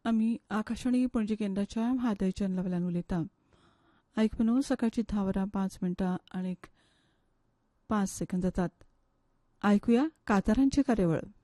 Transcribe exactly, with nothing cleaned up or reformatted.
आमी आकाशवाणी पणजी केंद्राच्या हादय चॅनलावेल्यान उलयता. आयकून सकाळची धा वरां पांच मिनटां आनीक पांच सेकंद जातात. आयकुया कांतारांची कार्यावळ.